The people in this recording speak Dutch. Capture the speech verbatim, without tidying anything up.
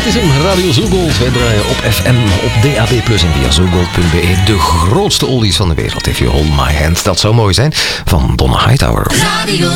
is hem, Radio Zoogold. Wij draaien op F M, op D A B plus, en via zoogold punt b e. De grootste oldies van de wereld. If you hold my hand, dat zou mooi zijn. Van Donna Hightower. Radio